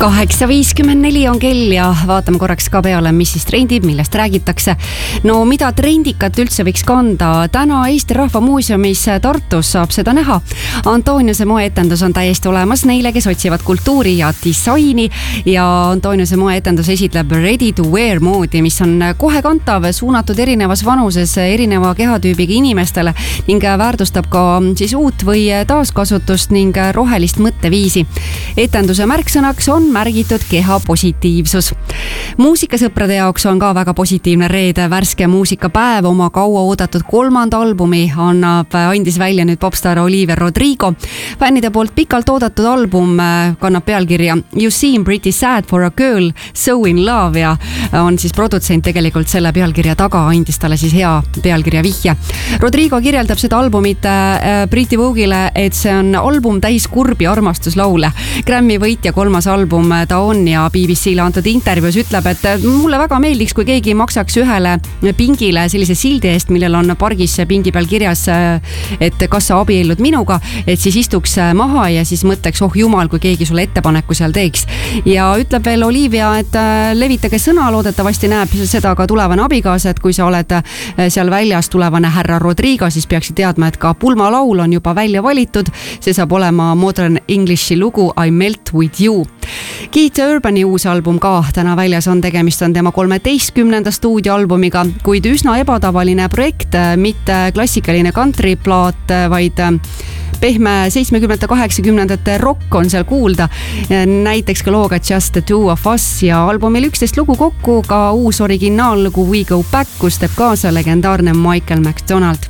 8:54 on kell ja vaatame korraks ka peale, mis siis trendib, millest räägitakse. No mida trendikat üldse võiks kanda? Täna Eesti Rahva Muuseumis Tartus saab seda näha. Antoniuse moeetendus on täiesti olemas neile, kes otsivad kultuuri ja disaini ja Antoniuse moeetendus esitleb ready to wear moodi, mis on kohe kantav, suunatud erinevas vanuses erineva kehatüübiga inimestele ning väärtustab ka siis uut või taaskasutust ning rohelist mõtteviisi. Etenduse märksõnaks on märgitud keha positiivsus. Muusikasõprade jaoks on ka väga positiivne reede. Värske muusikapäev oma kaua oodatud 3. albumi andis välja nüüd popstar Olivia Rodrigo. Fännide poolt pikalt oodatud album kannab pealkirja You Seem Pretty Sad for a Girl So in Love ja on siis produtsent tegelikult selle pealkirja taga, andis talle siis hea pealkirja vihje. Rodrigo kirjeldab seda albumit Briti Vogue'ile, et see on album täis kurbi armastuslaule. Grammy võitja 3. album ta on ja BBC-le antud intervjuus ütleb, et mulle väga meeldiks, kui keegi maksaks ühele pingile sellise sildi eest, millel on pargis pingi peal kirjas, et kas sa abiellud minuga, et siis istuks maha ja siis mõtleks, oh jumal, kui keegi sulle ettepaneku seal teeks. Ja ütleb veel Olivia, et levitage sõna, loodetavasti näeb seda ka tulevane abikaasa, et kui sa oled seal väljas tulevane härra Rodrigo, siis peaksid teadma, et ka pulmalaul on juba välja valitud. See saab olema Modern Englishi lugu I Melt With You. Keith Urbani uus album ka täna väljas on, tegemist on tema 13. stuudioalbumiga, kuid üsna ebatavaline projekt, mitte klassikaline countryplaat, vaid pehme 70-80 rock on seal kuulda. Näiteks ka looga Just the Two of Us ja albumil 11 lugu kokku, ka uus originaallugu We Go Back, kus teeb kaasa legendaarne Michael McDonald.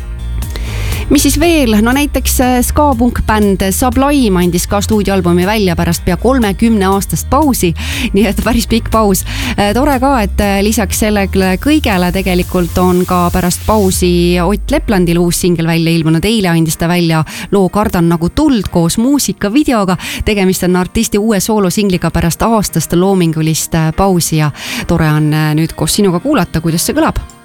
Mis siis veel? No näiteks ska-punk-bänd Sublime andis ka stuudioalbumi välja pärast pea 30 aastast pausi, nii et päris pikk paus. Tore ka, et lisaks sellele kõigele tegelikult on ka pärast pausi Ott Leplandil uus singel välja ilmunud. Eile andis ta välja loo Kardan nagu tuld koos muusikavideoga. Tegemist on artisti uue soolosingliga pärast aastast loomingulist pausi ja tore on nüüd koos sinuga kuulata, kuidas see kõlab.